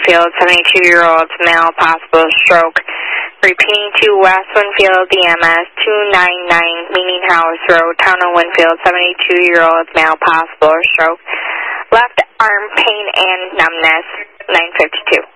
Winfield, 72-year-old male, possible stroke. Repeating to West Winfield, BMS 299 Meeting House Road, Town of Winfield, 72-year-old male, possible stroke. Left arm pain and numbness, 952.